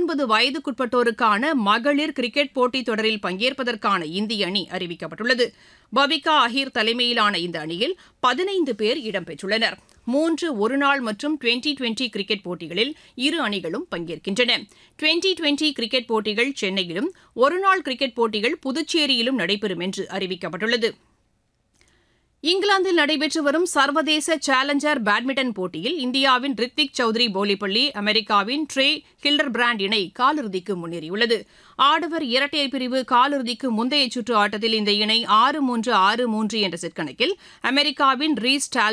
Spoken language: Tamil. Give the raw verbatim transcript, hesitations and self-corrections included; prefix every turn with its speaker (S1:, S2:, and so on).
S1: பத்தொன்பது வயதுக்குட்பட்டோருக்கான மகளிர் கிரிக்கெட் போட்டித் தொடரில் பங்கேற்பதற்கான இந்திய அணி அறிவிக்கப்பட்டுள்ளது. பபிகா அஹிர் தலைமையிலான இந்த அணியில் பதினைந்து பேர் இடம்பெற்றுள்ளனர். மூன்று ஒருநாள் மற்றும் டுவெண்டி டுவெண்டி கிரிக்கெட் போட்டிகளில் இரு அணிகளும் பங்கேற்கின்றன. டுவெண்டி டுவெண்டி கிரிக்கெட் போட்டிகள் சென்னையிலும், ஒருநாள் கிரிக்கெட் போட்டிகள் புதுச்சேரியிலும் நடைபெறும் என்று அறிவிக்கப்பட்டுள்ளது. இங்கிலாந்தில் நடைபெற்று வரும் சர்வதேச சேலஞ்சர் பேட்மிண்டன் போட்டியில் இந்தியாவின் ரித்விக் சௌத்ரி போலிப்பள்ளி, அமெரிக்காவின் ட்ரே ஹில்டர்பிராண்ட் இணை காலிறுதிக்கு முன்னேறியுள்ளது. ஆடவர் இரட்டையர் பிரிவு காலிறுதிக்கு முந்தைய சுற்று ஆட்டத்தில் இந்த இணை ஆறு மூன்று ஆறு மூன்று என்ற செட் கணக்கில் அமெரிக்காவின் ரீஸ் டால்